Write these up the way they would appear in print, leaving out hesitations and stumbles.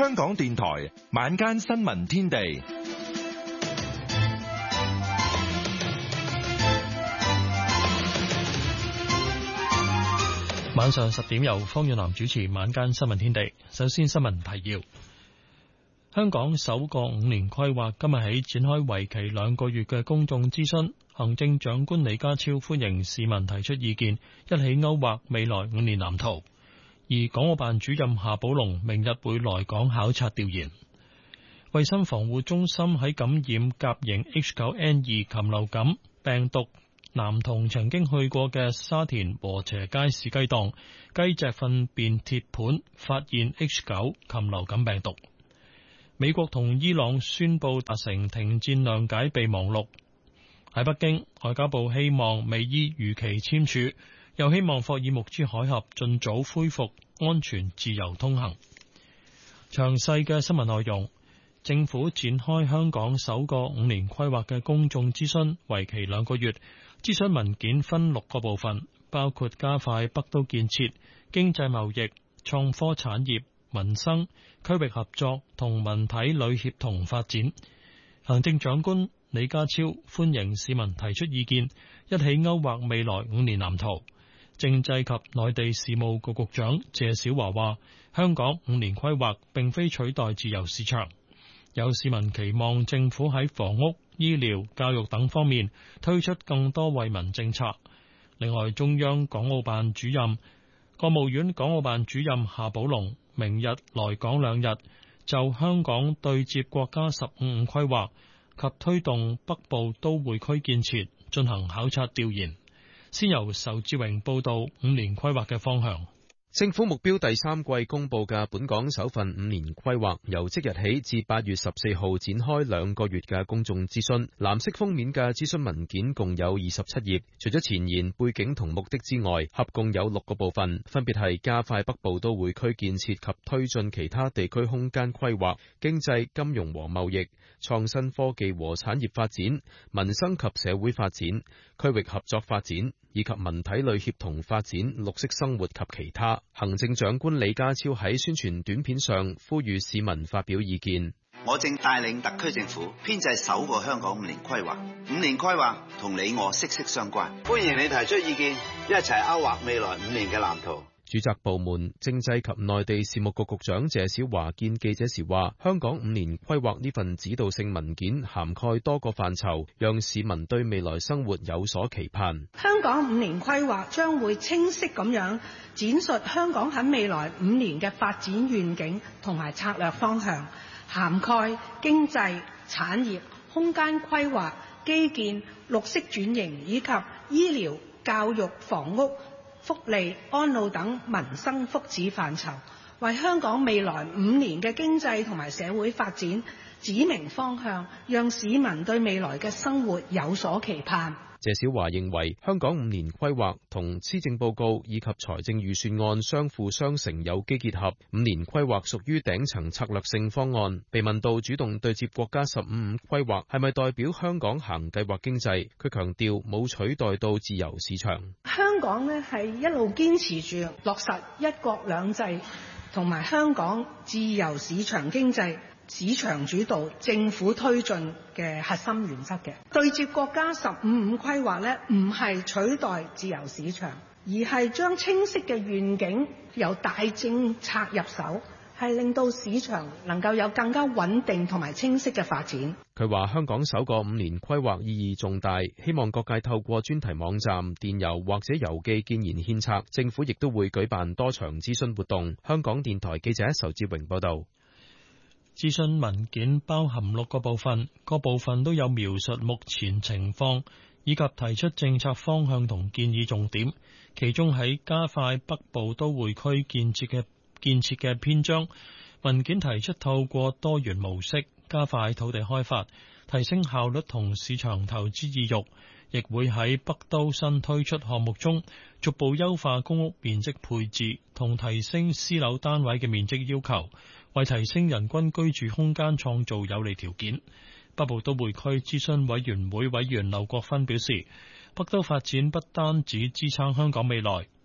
香港電台晚間新聞天地， 晚上10點由方遠南主持晚間新聞天地。首先新聞提要：香港首個5年規劃今日起展開為期2個月嘅公眾諮詢，行政長官李家超歡迎市民提出意見，一起勾畫未來5年藍圖。而港澳辦主任夏寶龍明日會來港考察調研。衛生防護中心喺感染甲型 H9N2 禽流感病毒男童曾經去過嘅沙田禾輋街市雞檔雞隻糞便鐵盤發現 H9 禽流感病毒。美國同伊朗宣布達成停戰諒解備忘錄。喺北京，外交部希望美伊如期簽署，又希望霍爾木茲海峽盡早恢復安全自由通行。詳細嘅新聞內容，政府展開香港首個5年規劃嘅公眾諮詢，為期2個月。諮詢文件分6個部分，包括加快北都建設、經濟貿易、創科產業、民生、區域合作同文體旅協同發展。行政長官李家超歡迎市民提出意見，一起勾畫未來5年藍圖。政制及內地事務局局長謝小華話：香港5年規劃並非取代自由市場，有市民期望政府喺房屋、醫療、教育等方面推出更多惠民政策。另外，中央港澳辦主任、國務院港澳辦主任夏寶龍明日來港2日，就香港對接國家15五規劃及推動北部都會區建設進行考察調研。先由仇志榮報道5年規劃嘅方向。 政府目標第3季公布嘅本港首份5年規劃，由即日起至8月14號展開2個月嘅公眾諮詢。藍色封面嘅諮詢文件共有27頁，除咗前言、背景同目的之外，合共有6個部分，分別係加快北部都會區建設及推進其他地區空間規劃、經濟、金融和貿易、創新科技和產業發展、民生及社會發展、區域合作發展，以及文體旅協同發展、綠色生活及其他。行政長官李家超喺宣傳短片上呼籲市民發表意見。 我正帶領特區政府編製首個香港5年規劃，5年規劃同你我息息相關。歡迎你提出意見，一齊勾畫未來5年嘅藍圖。 主責部門政制及內地事務局局長謝小華見記者時話，香港5年規劃呢份指導性文件涵蓋多個範疇，讓市民對未來生活有所期盼。 香港5年規劃將會清晰咁樣展述香港喺未來5年嘅發展願景同埋策略方向，涵蓋經濟、產業、空間規劃、基建、綠色轉型以及醫療、教育、房屋、福利、安老等民生福祉範疇，為香港未來5年嘅經濟同埋社會發展指明方向，讓市民對未來嘅生活有所期盼。 謝小華認為，香港5年規劃同施政報告以及財政預算案相輔相成，有機結合。5年規劃屬於頂層策略性方案。被問到主動對接國家15五規劃係咪代表香港行計劃經濟，佢強調冇取代到自由市場。 香港呢係一路堅持住落實一國兩制同埋香港自由市場經濟，市場主導、政府推進嘅核心原則嘅。對接國家15五規劃呢，唔係取代自由市場，而係將清晰嘅願景由大政策入手，係令到市場能夠有更加穩定同埋清晰嘅發展。 佢話香港首個5年規劃意義重大，希望各界透過專題網站、電郵或者郵寄建言獻策，政府亦都會舉辦多場諮詢活動。香港電台記者仇志榮報道。 諮詢文件包含6個部分，各部分都有描述目前情況，以及提出政策方向同建議重點。其中喺加快北部都會區建設嘅篇章，文件提出透過多元模式加快土地開發，提升效率同市場投資意欲，亦會喺北都新推出項目中逐步優化公屋面積配置同提升私樓單位嘅面積要求，為提升人均居住空間創造有利條件。北部都會區諮詢委員會委員劉國勳表示，北都發展不單止支撐香港未來，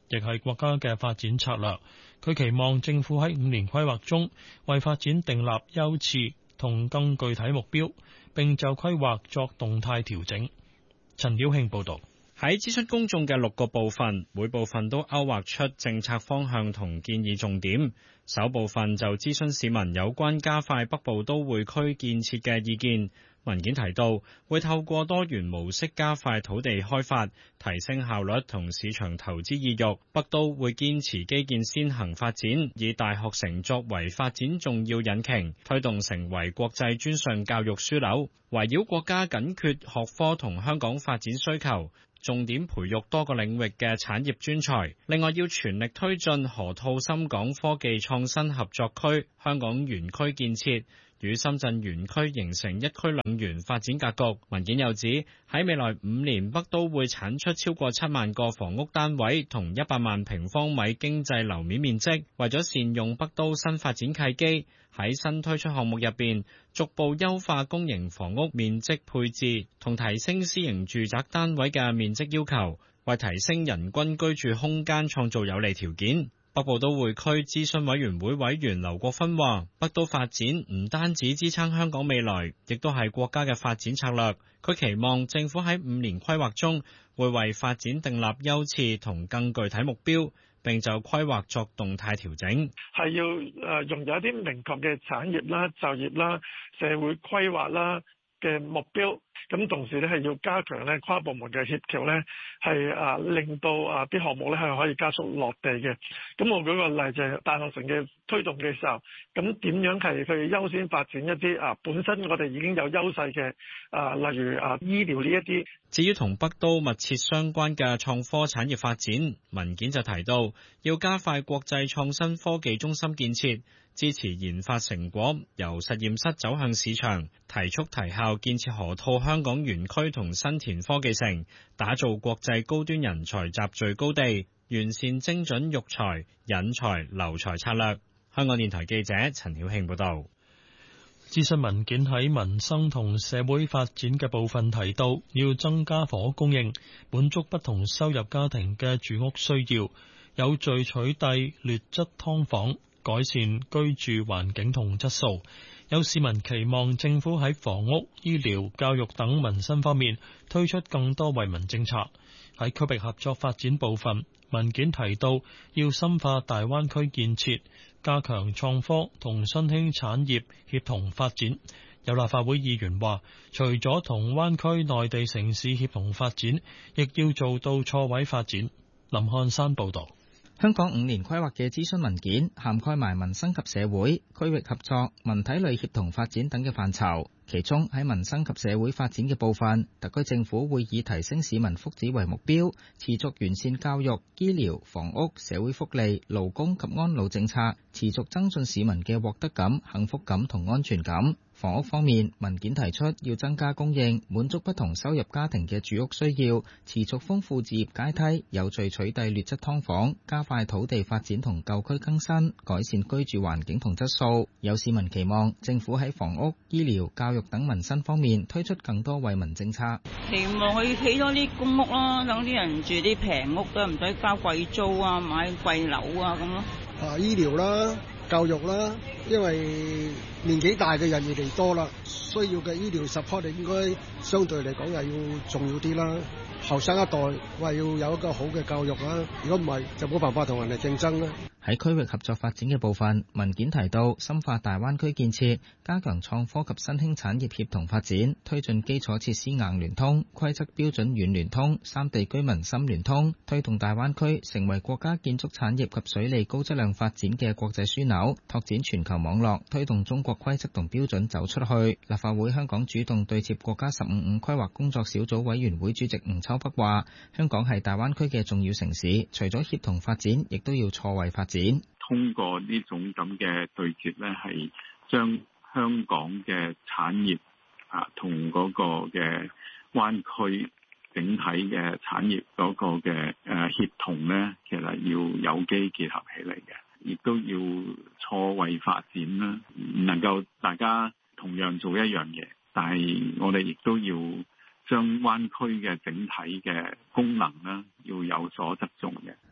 亦係國家嘅發展策略。佢期望政府喺5年規劃中為發展訂立優次同更具體目標，並就規劃作動態調整。陳曉慶報導。 喺諮詢公眾嘅6個部分，每部分都勾畫出政策方向同建議重點。首部分就諮詢市民有關加快北部都會區建設嘅意見。文件提到，會透過多元模式加快土地開發，提升效率同市場投資意欲。北都會堅持基建先行發展，以大學城作為發展重要引擎，推動成為國際專上教育樞紐，圍繞國家緊缺學科同香港發展需求，重點培育多個領域嘅產業專才。另外，要全力推進河套深港科技創新合作區香港園區建設，與深圳園區形成一區兩園發展格局。文件又指，喺未來5年，北都會產出超過7萬個房屋單位同100萬平方米經濟樓面面積。為咗善用北都新發展契機，喺新推出項目入邊，逐步優化公營房屋面積配置，同提升私營住宅單位嘅面積要求，為提升人均居住空間創造有利條件。北部都會區諮詢委員會委員劉國勳話，北都發展唔單止支撐香港未來，亦都係國家嘅發展策略。佢期望政府喺5年規劃中會為發展訂立優次同更具體目標，並就規劃作動態調整。 係要用有一啲明確嘅產業啦、就業啦、社會規劃啦嘅目標。咁同時咧係要加強咧跨部門嘅協調咧，係令到啲項目咧係可以加速落地嘅。咁我舉個例就係大學城嘅推動嘅時候，咁點樣係去優先發展一啲本身我哋已經有優勢嘅例如醫療呢一啲。 至於同北都密切相關嘅創科產業發展，文件就提到要加快國際創新科技中心建設，支持研發成果由實驗室走向市場，提速提效建設河套香港園區同新田科技城，打造國際高端人才集聚高地，完善精準育才、引才、留才策略。香港電台記者陳曉慶報道。 諮詢文件喺民生同社會發展嘅部分提到，要增加房屋供應，滿足不同收入家庭嘅住屋需要，有序取締劣質劏房，改善居住環境同質素。有市民期望政府喺房屋、醫療、教育等民生方面推出更多惠民政策。喺區域合作發展部分，文件提到要深化大灣區建設，加強創科同新興產業協同發展。有立法會議員話，除咗同灣區內地城市協同發展，亦要做到錯位發展。林漢山報導。 香港5年規劃嘅諮詢文件涵蓋埋民生及社會、區域合作、文體類協同發展等嘅範疇。其中喺民生及社會發展嘅部分，特區政府會以提升市民福祉為目標，持續完善教育、醫療、房屋、社會福利、勞工及安老政策，持續增進市民嘅獲得感、幸福感同安全感。房屋方面，文件提出要增加供應，滿足不同收入家庭嘅住屋需要，持續豐富置業階梯，有序取締劣質劏房，加快土地發展同舊區更新，改善居住環境同質素。有市民期望政府喺房屋、醫療、教育等民生方面推出更多惠民政策。 期望佢起多啲公屋啦，等啲人住啲平屋都唔使交貴租啊，買貴樓啊咁咯。 醫療啦，教育啦，因為年紀大嘅人越嚟越多啦，需要嘅醫療 support 應該相對嚟講係要重要啲啦。後生一代話要有一個好嘅教育啦，如果唔係就冇辦法同人哋競爭啦。 喺區域合作發展嘅部分，文件提到深化大灣區建設，加強創科及新興產業協同發展，推進基礎設施硬聯通、規則標準軟聯通、三地居民深聯通，推動大灣區成為國家建築產業及水利高質量發展嘅國際樞紐，拓展全球網絡，推動中國規則同標準走出去。立法會香港主動對接國家15規劃工作小組委員會主席吳秋北話，香港係大灣區嘅重要城市，除咗協同發展，亦都要錯位發展。 通過呢種咁嘅對接咧，係將香港嘅產業同嗰個嘅灣區整體嘅產業嗰個嘅協同咧，其實要有機結合起嚟嘅，亦都要錯位發展啦，唔能夠大家同樣做一樣嘢，但係我哋亦都要將灣區嘅整體嘅功能啦，要有所側重嘅。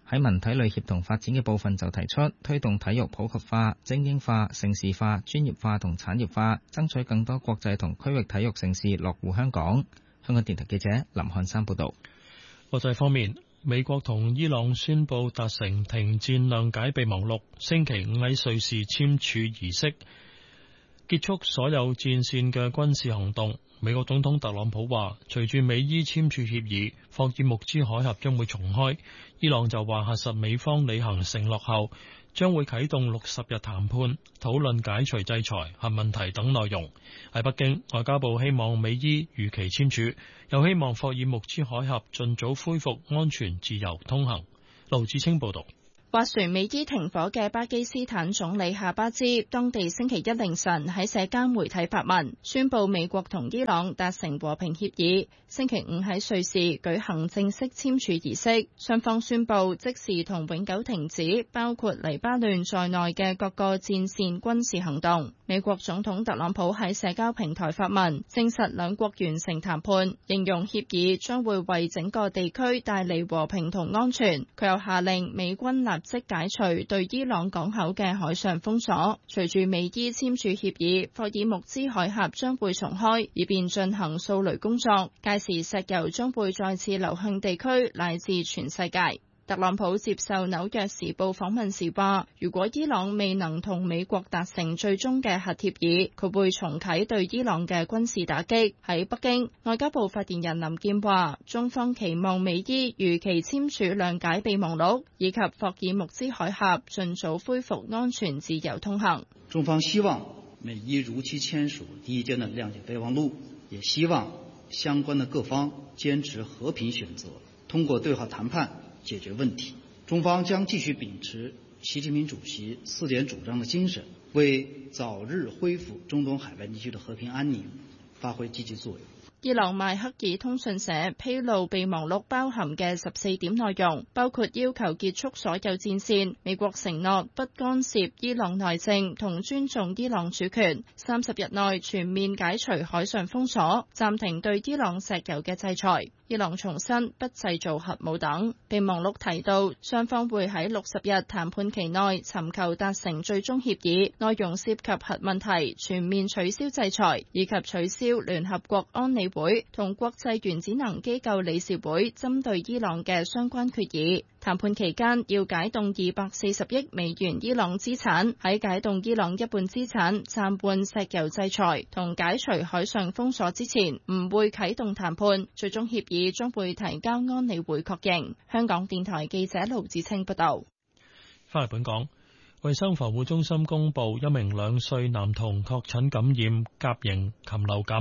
喺文體類協同發展嘅部分就提出推動體育普及化、精英化、盛事化、專業化同產業化，爭取更多國際同區域體育盛事落戶香港。香港電台記者林漢山報導。 國際方面，美國同伊朗宣布達成停戰諒解備忘錄，星期五喺瑞士簽署儀式，結束所有戰線嘅軍事行動。美國總統特朗普話，隨住美伊簽署協議，霍爾木茲海峽將會重開。伊朗就話，核實美方履行承諾後，將會啟動60日談判，討論解除制裁、核問題等內容。喺北京，外交部希望美伊如期簽署，又希望霍爾木茲海峽盡早恢復安全自由通行。盧志清報道。 斡旋美伊停火嘅巴基斯坦總理夏巴茲，當地星期一凌晨喺社交媒體發文，宣布美國同伊朗達成和平協議，星期五喺瑞士舉行正式簽署儀式。雙方宣布即時同永久停止包括黎巴嫩在內嘅各個戰線軍事行動。美國總統特朗普喺社交平台發文，證實兩國完成談判，形容協議將會為整個地區帶嚟和平同安全。佢又下令美軍立即解除對伊朗港口嘅海上封鎖。隨住美伊簽署協議，霍爾木茲海峽將會重開，以便進行掃雷工作。屆時石油將會再次流向地區乃至全世界。特朗普接受紐約時報訪問時話，如果伊朗未能同美國達成最終嘅核協議，佢會重啟對伊朗嘅軍事打擊。喺北京，外交部發言人林健話，中方期望美伊如期簽署諒解備忘錄，以及霍爾木茲海峽盡早恢復安全自由通行。 中方希望美伊如期簽署第一階段諒解備忘錄，也希望相關的各方堅持和平選擇，通過對話談判解決問題。中方將繼續秉持習近平主席4點主張的精神，為早日恢復中東海灣地區的和平安寧發揮積極作用。 伊朗邁克爾通訊社披露備忘錄包含嘅14點內容，包括要求結束所有戰線，美國承諾不干涉伊朗內政同尊重伊朗主權，30日內全面解除海上封鎖，暫停對伊朗石油嘅制裁，伊朗重申不製造核武等。備忘錄提到，雙方會喺60日談判期內尋求達成最終協議，內容涉及核問題、全面取消制裁以及取消聯合國安理會同國際原子能機構理事會針對伊朗嘅相關決議。談判期間要解凍240億美元伊朗資產，喺解凍伊朗一半資產、暫緩石油制裁同解除海上封鎖之前，唔會啟動談判。最終協議將會提交安理會確認。香港電台記者盧子清報道。 翻嚟本港，衛生防護中心公布一名2歲男童確診感染甲型禽流感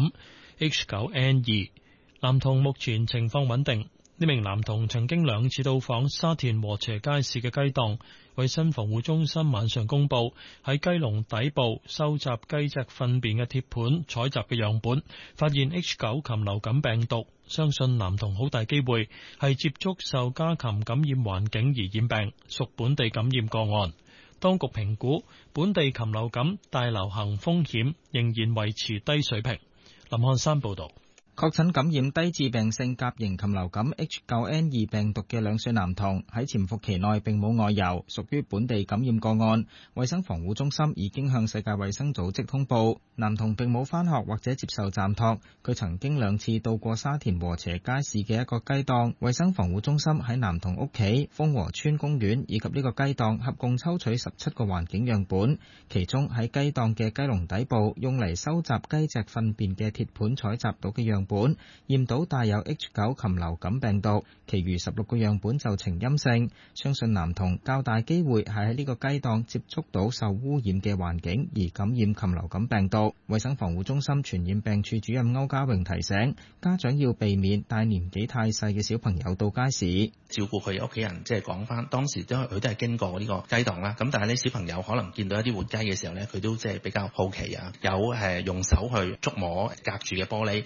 H9N2， 男童目前情況穩定。呢名男童曾經2次到訪沙田禾輋街市嘅雞檔，衛生防護中心晚上公布喺雞籠底部收集雞隻糞便嘅鐵盤採集嘅樣本，發現 H9 禽流感病毒，相信男童好大機會係接觸受家禽感染環境而染病，屬本地感染個案。當局評估本地禽流感大流行風險仍然維持低水平。林漢山報道。 確診感染低致病性甲型禽流感 H9N2 病毒嘅2歲男童喺潛伏期內並冇外遊，屬於本地感染個案。衛生防護中心已經向世界衛生組織通報，男童並冇返學或者接受暫託。佢曾經2次到過沙田禾輋街市嘅一個雞檔。衛生防護中心喺男童屋企、豐和村公園以及呢個雞檔合共抽取17個環境樣本，其中喺雞檔嘅雞籠底部用嚟收集雞隻糞便嘅鐵盤採集到嘅樣本驗到帶有 H9 禽流感病毒，其餘16個樣本就呈陰性。相信男童較大機會係喺呢個雞檔接觸到受污染嘅環境而感染禽流感病毒。衛生防護中心傳染病處主任歐家榮提醒家長要避免帶年紀太細嘅小朋友到街市， 照顧佢屋企人，即係講翻當時因為佢都係經過呢個雞檔啦，咁但係呢小朋友可能見到一啲活雞嘅時候呢，佢都即係比較好奇啊，有用手去觸摸隔住嘅玻璃同埋周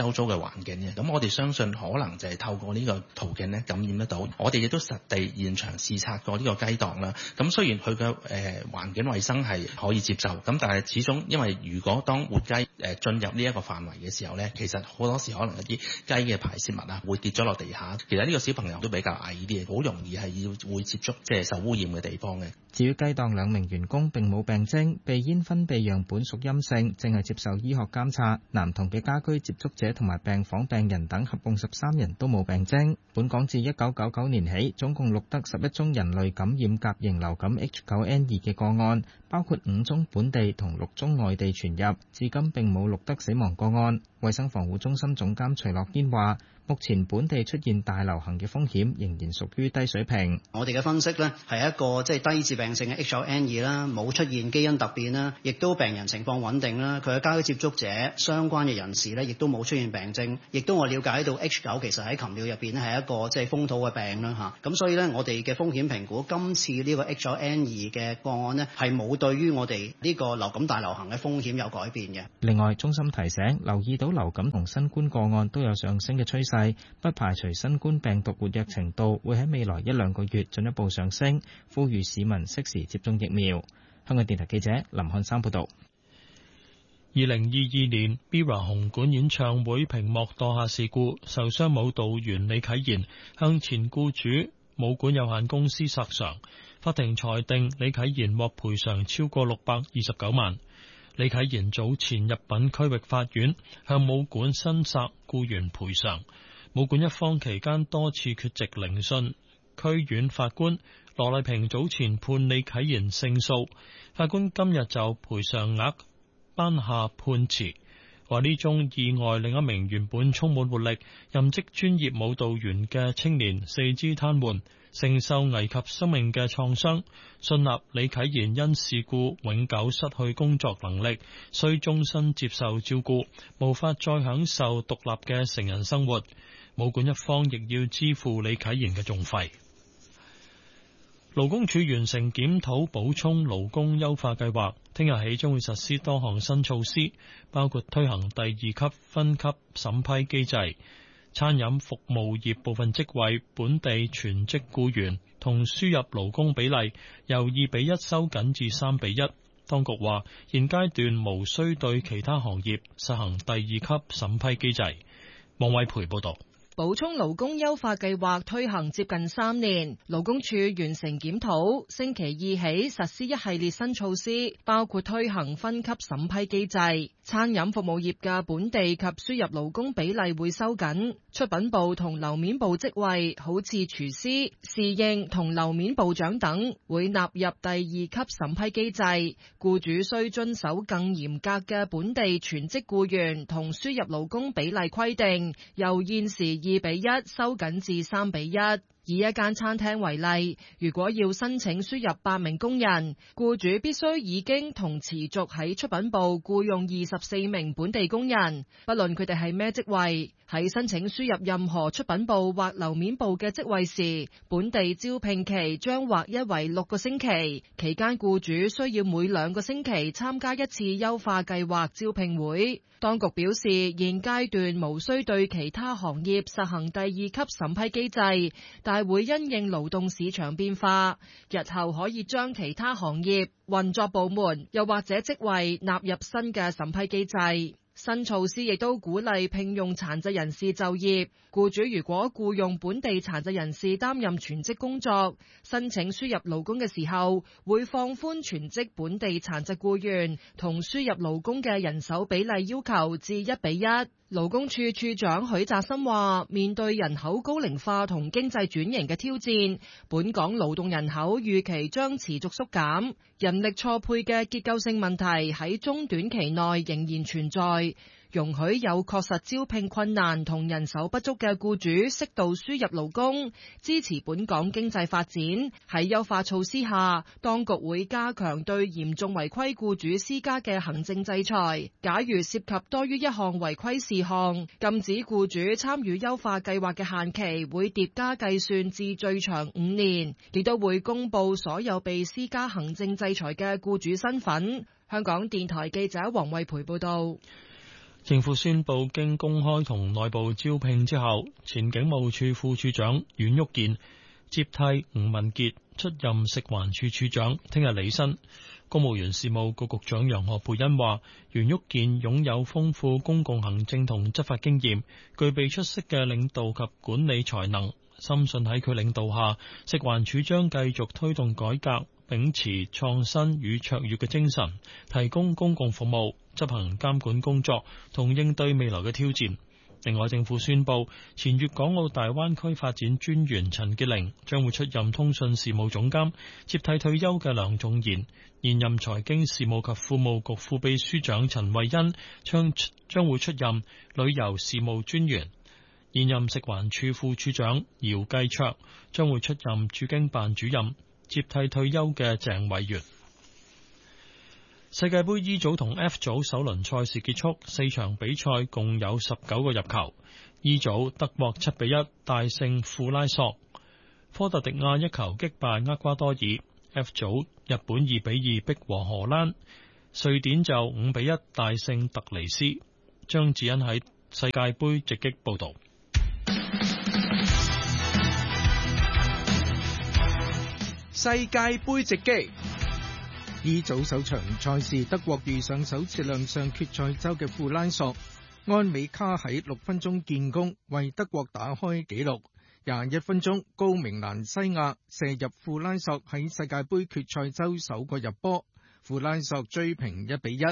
周遭嘅環境嘅。咁我哋相信可能就係透過呢個途徑咧感染得到。我哋亦都實地現場視察過呢個雞檔啦。咁雖然佢嘅環境衛生係可以接受，咁但係始終因為如果當活雞進入呢一個範圍嘅時候咧，其實好多時可能一啲雞嘅排泄物啊會跌咗落地下。其實呢個小朋友都比較矮啲嘅，好容易係會接觸即係受污染嘅地方嘅。 至於雞檔2名員工並冇病徵，鼻咽分泌樣本屬陰性，正係接受醫學監察。男童嘅家居接觸者同埋病房病人等合共13人都冇病徵。本港自1999年起，總共錄得11宗人類感染甲型流感 H9N2 嘅個案，包括5宗本地同6宗外地傳入，至今並冇錄得死亡個案。衛生防護中心總監徐樂堅話，目前本地出現大流行嘅風險仍然屬於低水平。 我哋嘅分析呢係一個低致病性嘅 H9N2 啦，冇出現基因突變啦，亦都病人情況穩定啦，佢嘅家居接觸者相關嘅人士呢亦都冇出現病徵，亦都我了解到 H9 其實喺禽鳥入邊呢係一個風土嘅病啦嚇，咁所以呢，我哋嘅風險評估今次呢個 H9N2 嘅個案呢係冇對於我哋呢個流感大流行嘅風險有改變嘅。 另外，中心提醒留意到流感同新冠個案都有上升嘅趨勢，不排除新冠病毒活躍程度會喺未來1-2個月進一步上升，呼籲市民適時接種疫苗。香港電台記者林漢山報道。 2022年 MIRROR 紅館演唱會屏幕墮下事故，受傷舞蹈員李啟賢向前僱主舞館有限公司索償，法庭裁定李啟賢獲賠償超過629萬。李啟賢早前入稟區域法院向舞館申索僱員賠償，舞館一方期間多次缺席聆訊。區院法官羅麗萍早前判李啟賢勝訴，法官今日就賠償額頒下判詞，話呢宗意外令一名原本充滿活力、任職專業舞蹈員嘅青年四肢癱瘓，承受危及生命嘅創傷，信納李啟賢因事故永久失去工作能力，需終身接受照顧，無法再享受獨立嘅成人生活。舞館一方亦要支付李啟賢嘅訟費。勞工處完成檢討補充勞工優化計劃，聽日起將會實施多項新措施，包括推行第2級分級審批機制。餐飲服務業部分職位本地全職僱員同輸入勞工比例由2:1收緊至3:1。當局話現階段無需對其他行業實行第2級審批機制。王偉培報道。 補充勞工優化計劃推行接近3年，勞工處完成檢討，星期2起實施一系列新措施，包括推行分級審批機制。餐飲服務業嘅本地及輸入勞工比例會收緊，出品部同樓面部職位，好似廚師、侍應同樓面部長等，會納入第2級審批機制。僱主須遵守更嚴格嘅本地全職僱員同輸入勞工比例規定，由現時2:1收緊至3:1。以一間餐廳為例，如果要申請輸入8名工人，僱主必須已經同持續喺出品部僱用24名本地工人，不論佢哋係咩職位。喺申請輸入任何出品部或樓面部嘅職位時，本地招聘期將劃一為6個星期，期間僱主需要每2個星期參加一次優化計劃招聘會。當局表示，現階段無需對其他行業實行第2級審批機制，但會因應勞動市場變化，日後可以將其他行業、運作部門又或者職位納入新嘅審批機制。新措施亦都鼓勵聘用殘疾人士就業，僱主如果僱用本地殘疾人士擔任全職工作，申請輸入勞工嘅時候，會放寬全職本地殘疾僱員同輸入勞工嘅人手比例要求至1:1。勞工處處長許澤森話，面對人口高齡化同經濟轉型嘅挑戰，本港勞動人口預期將持續縮減，人力錯配嘅結構性問題喺中短期內仍然存在。容許有確實招聘困難同人手不足嘅僱主適度輸入勞工，支持本港經濟發展。喺優化措施下，當局會加強對嚴重違規僱主施加嘅行政制裁。假如涉及多於一項違規事項，禁止僱主參與優化計劃嘅限期會疊加計算至最長5年，亦都會公佈所有被施加行政制裁嘅僱主身份。香港電台記者黃慧培報道。 政府宣布經公開同內部招聘之後，前警務處副處長阮旭健接替吳文傑出任食環署署長，聽日履新。公務員事務局局長楊何蓓茵話，袁旭健擁有豐富公共行政同執法經驗，具備出色嘅領導及管理才能，深信喺佢領導下，食環署將繼續推動改革，秉持創新與卓越嘅精神，提供公共服務，執行監管工作同應對未來嘅挑戰。另外，政府宣布前粵港澳大灣區發展專員陳潔玲將會出任通訊事務總監，接替退休嘅梁仲賢。現任財經事務及庫務局副秘書長陳慧欣將會出任旅遊事務專員。現任食環署副署長姚繼卓將會出任駐京辦主任，接替退休嘅鄭偉源。世界盃 E 組同 F 組首輪賽事結束，4場比賽共有19個入球。E 組德國7-1大勝庫拉索，科特迪亞一球擊敗厄瓜多爾。F 組日本2-2逼和荷蘭，瑞典就5-1大勝突尼斯。張智恩喺世界盃直擊報道。 世界盃直擊。E 組首場賽事，德國遇上首次亮相決賽周嘅庫拉索，安美卡喺6分鐘建功，為德國打開紀錄。21分鐘，高明蘭西亞射入庫拉索喺世界盃決賽周首個入波，庫拉索追平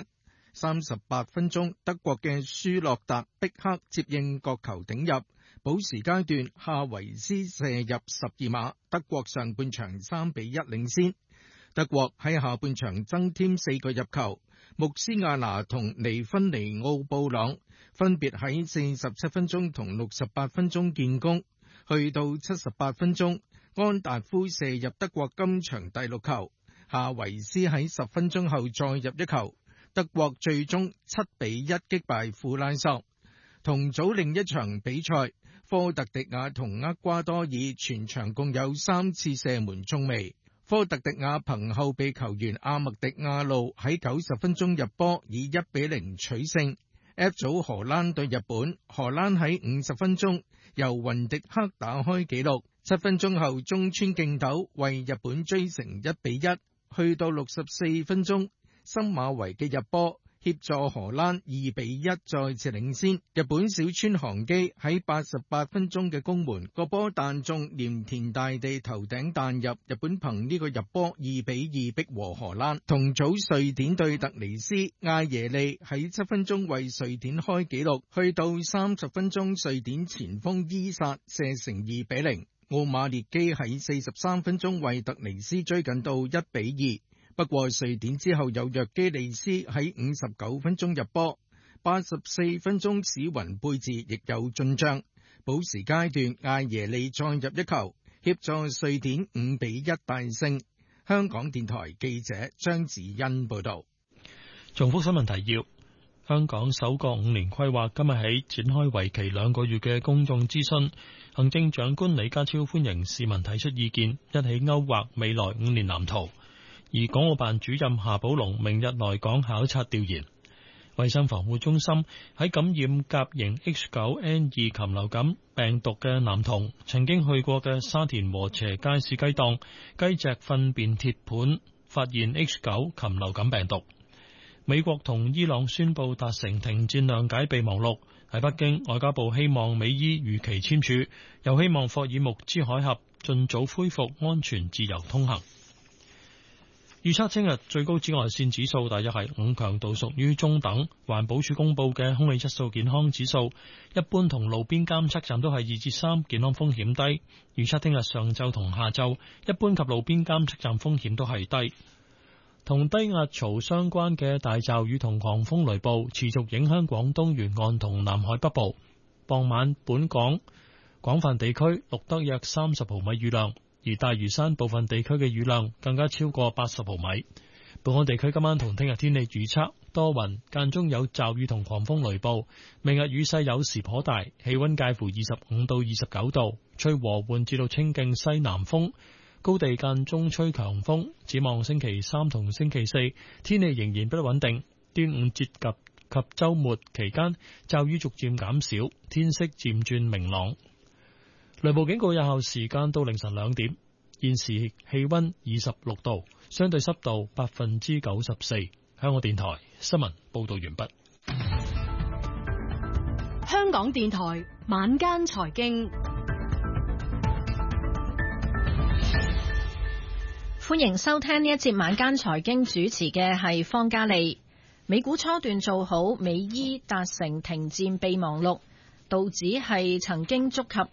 1-1。38分鐘，德國嘅舒洛達碧克接應角球頂入，補時階段夏維斯射入12碼，德國上半場3-1領先。德國喺下半場增添4個入球，穆斯亞拿同尼芬尼奧布朗分別喺47分鐘同68分鐘建功。去到78分鐘，安達夫射入德國今場第6球，夏維斯喺10分鐘後再入一球，德國最終7-1擊敗庫拉索。同組另一場比賽，科特迪亞同厄瓜多爾全場共有3次射門中楣，科特迪亞憑後備球員阿麥迪亞路喺90分鐘入波，以1-0取勝。F 組荷蘭對日本，荷蘭喺50分鐘由雲迪克打開紀錄，7分鐘後中村敬斗為日本追成1-1。去到64分鐘，森馬維嘅入波協助荷蘭2-1再次領先。日本小川航基喺88分鐘嘅攻門，個波彈中鎌田大地頭頂彈入，日本憑呢個入波2-2逼和荷蘭。同組瑞典對突尼斯，艾耶利喺7分鐘為瑞典開紀錄，去到30分鐘瑞典前鋒伊薩射成2-0。奧馬列基喺43分鐘為突尼斯追緊到1-2。不過瑞典之後有約基利斯喺59分鐘入波，84分鐘史雲貝治亦有進帳。補時階段艾耶利再入一球，協助瑞典5-1大勝。香港電台記者張子欣報道。 重複新聞提要：香港首個5年規劃今日起展開為期2個月嘅公眾諮詢，行政長官李家超歡迎市民提出意見，一起勾畫未來5年藍圖。而港澳辦主任夏寶龍明日來港考察調研。衛生防護中心喺感染甲型 H9N2 禽流感病毒嘅男童曾經去過嘅沙田禾輋街市雞檔，雞隻糞便鐵盤發現 H9 禽流感病毒。美國同伊朗宣布達成停戰諒解備忘錄。喺北京，外交部希望美伊如期簽署，又希望霍爾木茲海峽盡早恢復安全自由通行。預測聽日最高紫外線指數大約係5，強度屬於中等。環保署公布嘅空氣質素健康指數，一般同路邊監測站都係2至3，健康風險低。預測聽日上晝同下晝，一般及路邊監測站風險都係低。同低壓槽相關嘅大驟雨同狂風雷暴持續影響廣東沿岸同南海北部。傍晚本港廣泛地區錄得約30毫米雨量。而大嶼山部分地區嘅雨量更加超過80毫米。本港地區今晚同聽日天氣預測多雲，間中有驟雨同狂風雷暴。明日雨勢有時頗大，氣溫介乎25到29度，吹和緩至到清勁西南風，高地間中吹強風。展望星期3同星期4，天氣仍然不穩定。端午節及及週末期間驟雨逐漸減少，天色漸轉明朗。雷暴警告有效時間到凌晨2點。現時氣溫26度，相對濕度94%。香港電台新聞報道完畢。 香港電台晚間財經， 歡迎收聽呢一節晚間財經，主持嘅係方嘉利。美股初段做好，美伊達成停戰備忘錄。道指係曾經觸及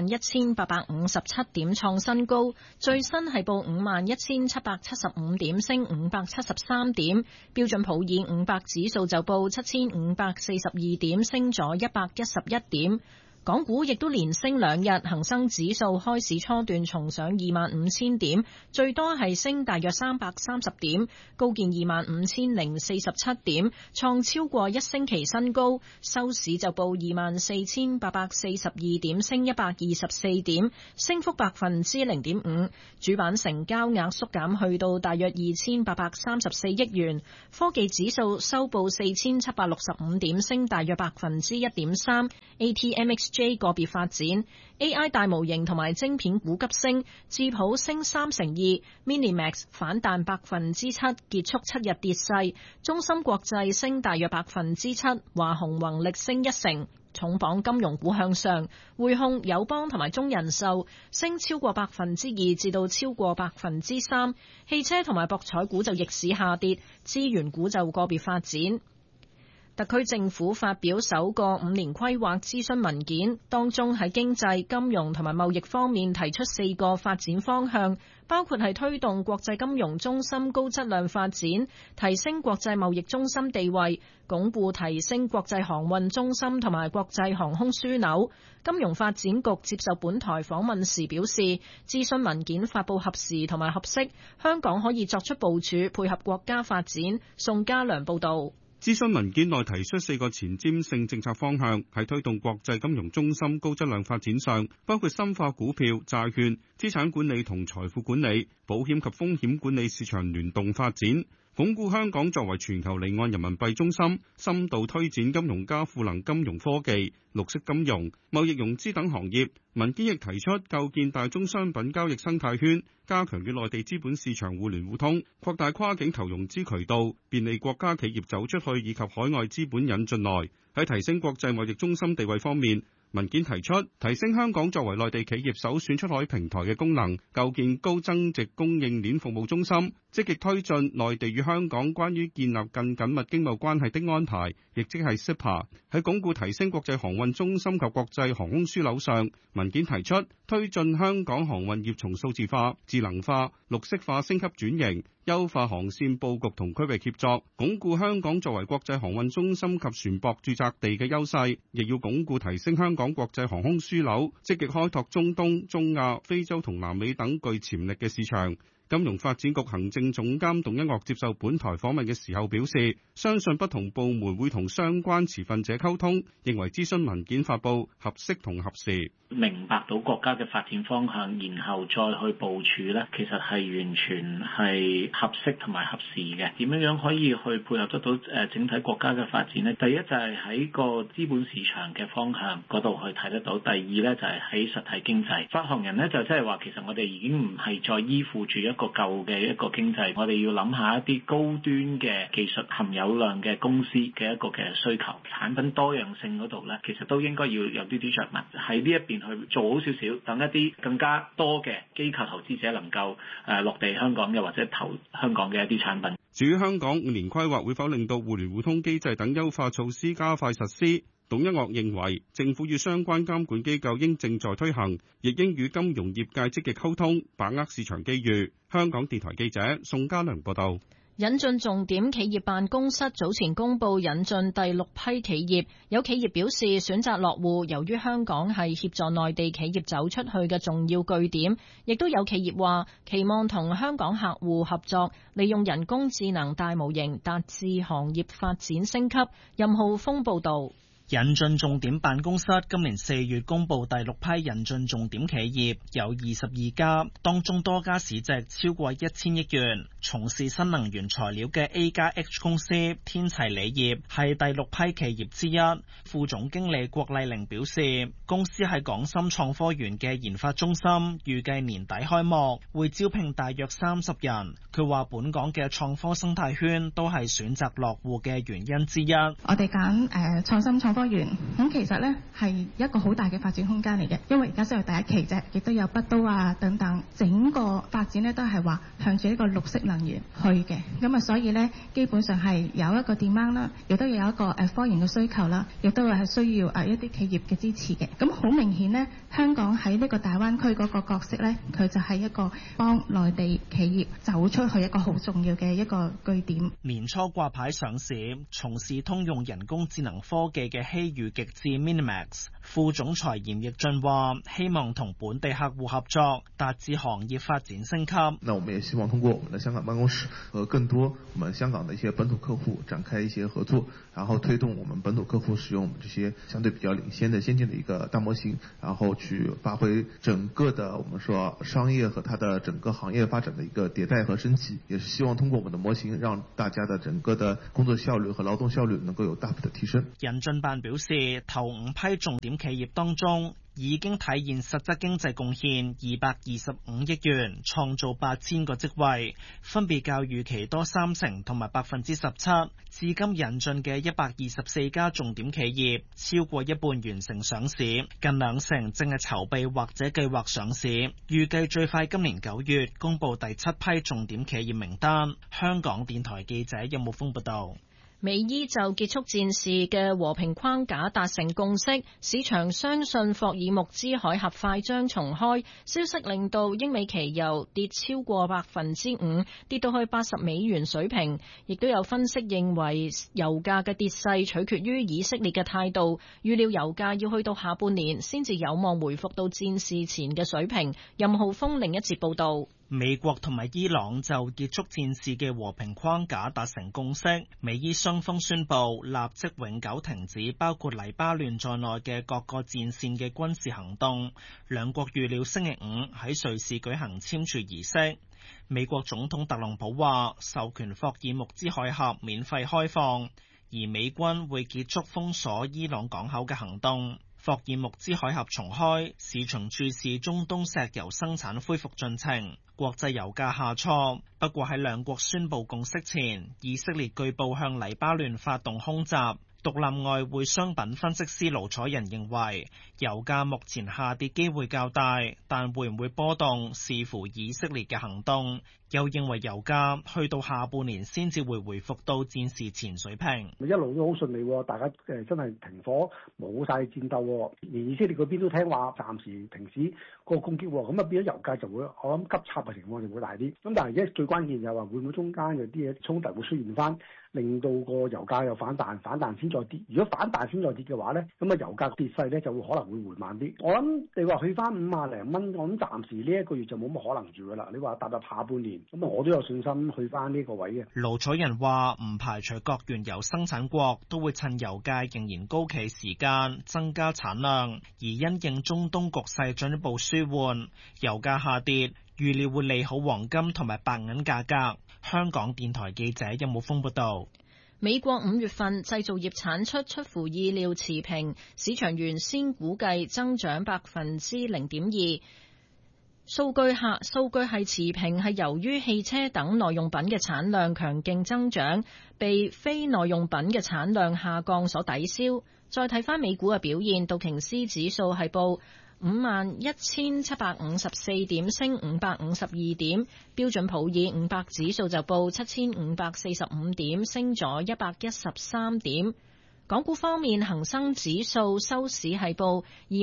51,857點創新高，最新係報51,775點，升573點。標準普爾500指數就報7,542點，升咗111點。港股亦都連升2日，恒生指數開市初段重上25,000點，最多係升大約330點，高見25,047點，創超過一星期新高。收市就報24,842點，升124點，升幅0.5%。主板成交額縮減去到大約2,834億元。科技指數收報4,765點，升大約1.3%。ATMXJ 個別發展 ，AI 大模型同埋晶片股急升，智譜升2%，Minimax 反彈7%，結束7日跌勢。中芯國際升大約7%，華虹宏力升1%。重磅金融股向上，匯控、友邦同埋中人壽升超過2%至到超過3%。汽車同埋博彩股就逆市下跌，資源股就個別發展。特區政府發表首個5年規劃諮詢文件，當中喺經濟、金融同埋貿易方面提出4個發展方向，包括係推動國際金融中心高質量發展，提升國際貿易中心地位，鞏固提升國際航運中心同埋國際航空樞紐。金融發展局接受本台訪問時表示，諮詢文件發布合時同埋合適，香港可以作出部署，配合國家發展。宋家良報導。 諮詢文件內提出4個前瞻性政策方向，喺推動國際金融中心高質量發展上，包括深化股票、債券、資產管理同財富管理、保險及風險管理市場聯動發展，鞏固香港作為全球離岸人民幣中心，深度推展金融加賦能金融科技、綠色金融、貿易融資等行業。文件亦提出構建大宗商品交易生態圈，加強與內地資本市場互聯互通，擴大跨境投融資渠道，便利國家企業走出去以及海外資本引進來。喺提升國際貿易中心地位方面，文件提出提升香港作為內地企業首選出海平台嘅功能，構建高增值供應鏈服務中心，積極推進內地與香港關於建立更緊密經貿關係的安排，亦即係 CEPA。喺鞏固提升國際航運中心及國際航空樞紐上，文件提出推進香港航運業從數字化、智能化、綠色化升級轉型，優化航線佈局同區域協作，鞏固香港作為國際航運中心及船舶註冊地嘅優勢，亦要鞏固提升香港國際航空樞紐，積極開拓中東、中亞、非洲同南美等具潛力嘅市場。金融發展局行政總監董一嶽接受本台訪問嘅時候表示，相信不同部門會同相關持份者溝通，認為諮詢文件發布合適同合時。 明白到國家嘅發展方向，然後再去部署呢，其實係完全係合適同埋合時嘅。點樣可以去配合得到整體國家嘅發展呢？第一就係喺個資本市場嘅方向嗰度去睇得到，第二呢就係喺實體經濟。發行人呢就即係話，其實我哋已經唔係再依附住一個舊嘅一個經濟，我哋要諗下一啲高端嘅技術含有量嘅公司嘅一個嘅需求，產品多樣性嗰度呢，其實都應該要有啲着墨喺呢一邊去做好少少，等一啲更加多嘅機構投資者能夠落地香港嘅或者投香港嘅一啲產品。 至於香港5年規劃會否令到互聯互通機制等優化措施加快實施，董一嶽認為政府與相關監管機構應正在推行，亦應與金融業界積極溝通，把握市場機遇。香港電台記者宋家良報道。 引進重點企業辦公室早前公布引進第6批企業，有企業表示選擇落戶，由於香港係協助內地企業走出去嘅重要據點，亦都有企業話期望同香港客戶合作，利用人工智能大模型達至行業發展升級。任浩峰報道。 引進重點辦公室今年4月公布第6批引進重點企業，有22家，當中多家市值超過1000億元。從事新能源材料嘅 A+H 公司天齊鋰業係第6批企業之一。副總經理郭麗玲表示，公司喺港深創科園嘅研發中心預計年底開幕，會招聘大約30人。佢話本港嘅創科生態圈都係選擇落戶嘅原因之一。 我哋揀創新創科園，咁其實呢係一個好大嘅發展空間嚟嘅，因為而家先係第一期啫，亦都有北都啊等等，整個發展呢都係話向住呢個綠色能源去嘅，咁啊所以呢基本上係有一個 demand 啦，亦都有一個科研嘅需求啦，亦都係需要一啲企業嘅支持嘅。咁好明顯呢，香港喺呢個大灣區嗰個角色呢，佢就係一個幫內地企業走出去一個好重要嘅一個據點。 年初掛牌上市，從事通用人工智能科技嘅希裕極致 Minimax 副總裁嚴奕俊話，希望同本地客戶合作，達至行業發展升級。 那我們也希望通過我們的香港辦公室和更多我們香港的一些本土客戶展開一些合作，然後推動我們本土客戶使用我們這些相對比較領先的先進的一個大模型，然後去發揮整個的我們說商業和它的整個行業發展的一個迭代和升級，也是希望通過我們的模型，讓大家的整個的工作效率和勞動效率能夠有大幅的提升。 引進辦表示，頭5批重點企業當中，已經體現實質經濟貢獻225億元，創造8000個職位，分別較預期多30%同埋17%。至今引進嘅124家重點企業，超過一半完成上市，近20%正係籌備或者計劃上市。預計最快今年9月公布第7批重點企業名單。香港電台記者任武峰報道。 美伊就結束戰事嘅和平框架達成共識，市場相信霍爾木茲海峽快將重開。消息令到英美期油跌超過5%，跌到去80美元水平。亦都有分析認為，油價嘅跌勢取決於以色列嘅態度，預料油價要去到下半年先至有望回復到戰事前嘅水平。任浩峰另一節報道。 美國同埋伊朗就結束戰事嘅和平框架達成共識，美伊雙方宣布立即永久停止包括黎巴嫩在內嘅各個戰線嘅軍事行動。兩國預料星期5喺瑞士舉行簽署儀式。美國總統特朗普話授權霍爾木茲海峽免費開放，而美軍會結束封鎖伊朗港口嘅行動。霍爾木茲海峽重開，市場注視中東石油生產恢復進程。國際油價下挫，不過喺兩國宣布共識前，以色列據報向黎巴嫩發動空襲。獨立外匯商品分析師盧彩仁認為，油價目前下跌機會較大，但會唔會波動視乎以色列嘅行動。又認為油價去到下半年先至會回復到戰事前水平。 一路都好順利，大家真係停火，冇晒戰鬥，連以色列嗰邊都聽話暫時停止嗰個攻擊，咁啊變咗油價就會我諗急插嘅情況就會大啲。咁但係而家最關鍵就係話會唔會中間有啲嘢衝突會出現翻，令到個油價又反彈先再跌。如果反彈先再跌嘅話咧，咁啊油價跌勢咧就會可能會回慢啲。我諗你話去翻50零蚊，我諗暫時呢一個月就冇乜可能住噶啦。你話踏入下半年。咁我都有信心去翻呢個位嘅。 盧彩仁話唔排除各原油生產國都會趁油價仍然高企時間增加產量，而因應中東局勢進一步舒緩，油價下跌，預料會利好黃金同埋白銀價格。香港電台記者任武峰報道。 美國5月份製造業產出乎意料持平，市場原先估計增長0.2%。數據係持平，係由於汽車等耐用品嘅產量強勁增長，被非耐用品嘅產量下降所抵消。再睇返美股嘅表現，道瓊斯指數係報51,754點，升552點；標準普爾500指數就報7,545點，升咗113點。港股方面，恒生指數收市係報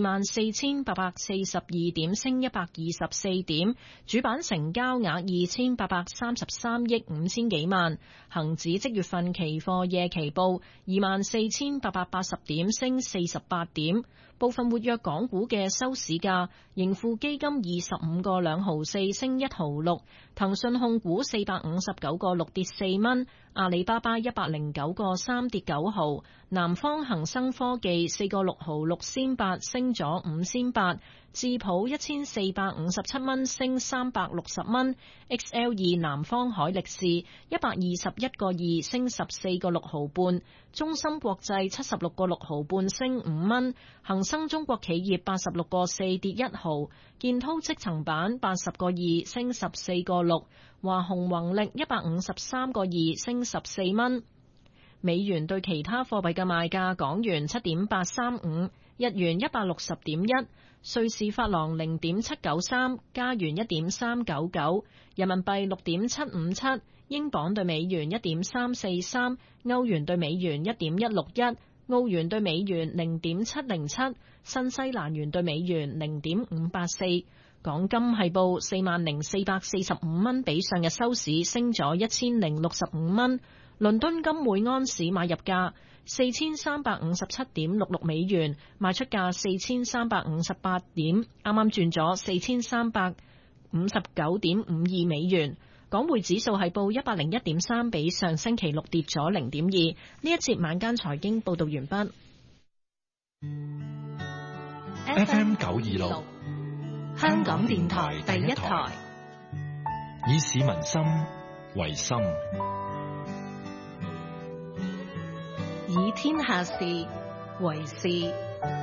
24,842點，升124點，主板成交額2,833億5千幾萬。恒指即月份期貨夜期報24,880點，升48點。部分活躍港股嘅收市價，盈富基金25個2毫4升1毫6，騰訊控股459個6跌4蚊， 阿里巴巴109個3跌9毫，南方恒生科技4個6毫6仙8升咗5仙8，智普1457蚊升360蚊 ，XL2 南方海力士121個2升14個6毫半，中芯國際76個6毫半升5蚊，恒生中國企業86個4跌1毫，建滔積層板80個2升14個6，華虹宏力153個2升14蚊。美元對其他貨幣嘅賣價：港元7.835，日元160.1，瑞士法郎0.793，加元1.399，人民幣6.757，英鎊對美元1.343，歐元對美元1.161，澳元對美元0.707，新西蘭元對美元0.584。港金係報40,445蚊，比上日收市升咗1065蚊。倫敦金每盎司買入價4357.66美元，賣出價4358點，啱啱轉咗4359.52美元。港匯指數係報101.3，比上星期六跌咗0.2。呢一節晚間財經報道完畢。 FM 926，香港電台第一台，以市民心為心， 以天下事為事。